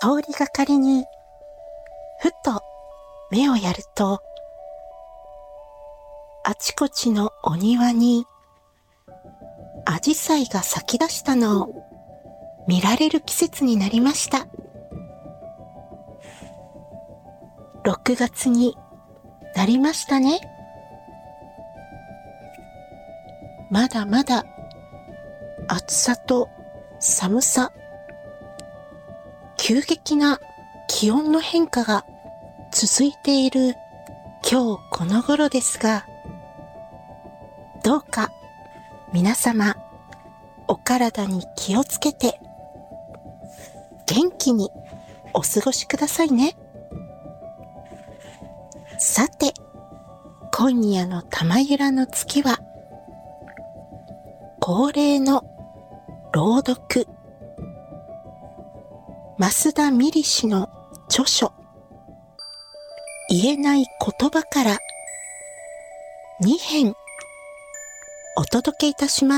通りがかりに、ふと目をやると、あちこちのお庭に、アジサイが咲き出したのを見られる季節になりました。6月になりましたね。まだまだ暑さと寒さ、急激な気温の変化が続いている今日この頃ですが、どうか皆様お体に気をつけて元気にお過ごしくださいね。さて、今夜の玉ゆらの月は恒例の朗読、増田ミリ氏の著書言えない言葉から2編お届けいたします。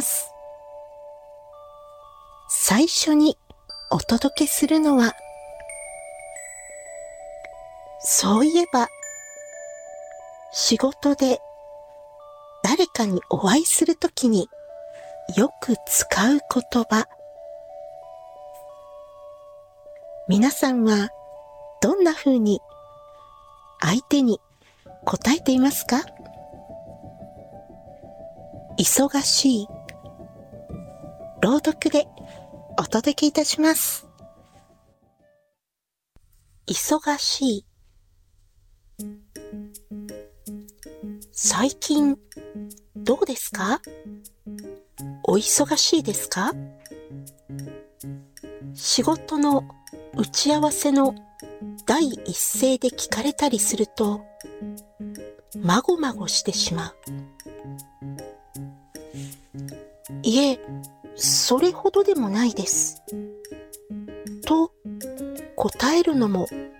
最初にお届けするのは、そういえば仕事で誰かにお会いするときによく使う言葉。皆さんはどんな風に相手に答えていますか？忙しい。朗読でお届けいたします。忙しい。最近どうですか？お忙しいですか？仕事の打ち合わせの第一声で聞かれたりすると、まごまごしてしまう。いえ、それほどでもないです。と答えるのも